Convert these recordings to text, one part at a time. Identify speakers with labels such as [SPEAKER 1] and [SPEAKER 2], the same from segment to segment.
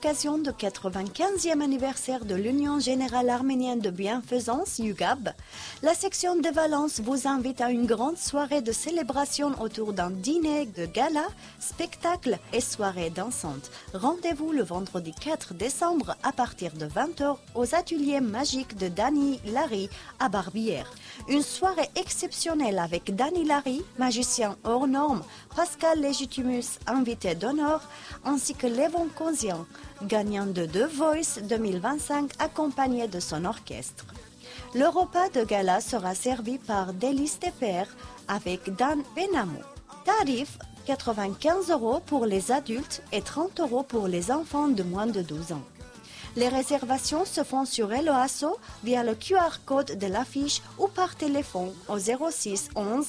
[SPEAKER 1] l'occasion du 95e anniversaire de l'Union Générale Arménienne de Bienfaisance, UGAB, la section de Valence vous invite à une grande soirée de célébration autour d'un dîner de gala, spectacles et soirées dansantes. Rendez-vous le vendredi 4 décembre à partir de 20h aux ateliers magiques de Dany Larry à Barbière. Une soirée exceptionnelle avec Dany Larry, magicien hors norme, Pascal Légitimus, invité d'honneur, ainsi que Levon Kozian, gagnant de The Voice 2025 accompagné de son orchestre. Le repas de gala sera servi par Délices des Pères avec Dan Benamou. Tarif 95 € pour les adultes et 30 € pour les enfants de moins de 12 ans. Les réservations se font sur Helloasso via le QR code de l'affiche ou par téléphone au 06 11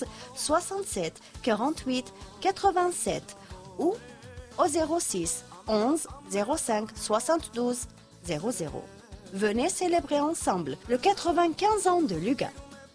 [SPEAKER 1] 67 48 87 ou au 06 11 05 72 00. Venez célébrer ensemble le 95 ans de l'UGA.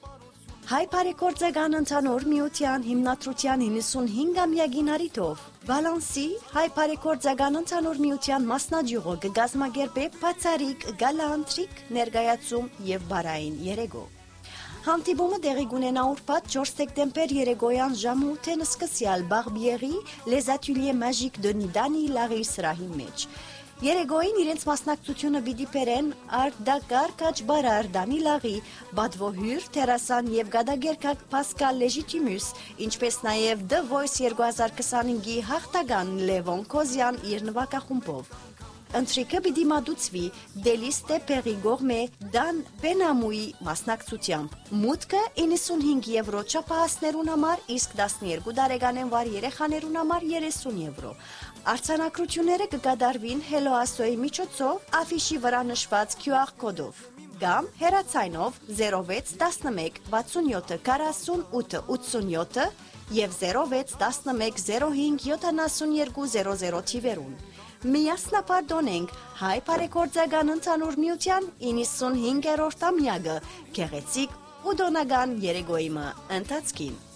[SPEAKER 1] Հայ Բարեգործական ընդհանուր միության հիմնադրության 95-ամյակին առիթով Վալանսի Հայ Բարեգործական ընդհանուր միության մասնաճյուղը կգազմագերբի բացառիկ գալանտրիկ ներկայացում եւ բարային երեգո։ Հանդիպումը տեղի կունենա ուրբաթ 4 սեպտեմբեր երեկոյան ժամը 8-ին սկսյալ Բարբիերի Les Ateliers Magiques de Dany Larry սրահի մեջ։ Երեգոյին իրենց մասնակցությունը պիտի բերեն Արտակար Կաչբարար Դանի Լաղի, Բադվոհյուր, Տերասան եւ Գադագերկակ Պասկալ Լեժիտիմուս, ինչպես նաեւ The Voice 2025-ի հաղթական Լևոն Կոզյան իր նվագախումբով։ Ընթրիքը պիտի մատուցվի Délices des Pères Gourmet Դան Բենամուի մասնակցությամբ։ Մուտքը 95 € չափահասներուն համար, իսկ 12 տարեկանեն վար երեխաներուն համար 30 €։ Արձանագրությունները կկատարվին Helloasso-ի միջոցով աֆիշի վրա նշված QR կոդով կամ հեռացայնով 06 11 67 48 87 եւ 06 11 05 72 00 թիվերուն։ Միասնապարտոնենք Հայ Բարեգործական ընդհանուր միության 95-րդ ամյակը գեղեցիկ ու դոնական երեգոյի ընթացքին։